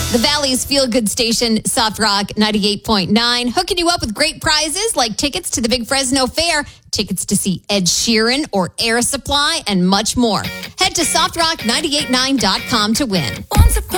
The Valley's feel-good station, Soft Rock 98.9, hooking you up with great prizes like tickets to the Big Fresno Fair, tickets to see Ed Sheeran or Air Supply, and much more. Head to softrock989.com to win.